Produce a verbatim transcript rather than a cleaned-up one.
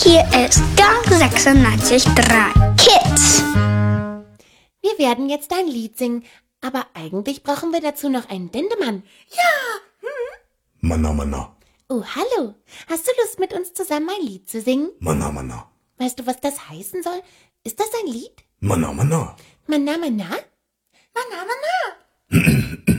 hier ist Gong sechsundneunzig Komma drei Kids. Wir werden jetzt ein Lied singen, aber eigentlich brauchen wir dazu noch einen Dendemann. Ja. Hm? Manna, Manna. Oh, hallo. Hast du Lust, mit uns zusammen ein Lied zu singen? Manna, Manna. Weißt du, was das heißen soll? Ist das ein Lied? Manna, Manna. Manna, Manna? Manna, Manna.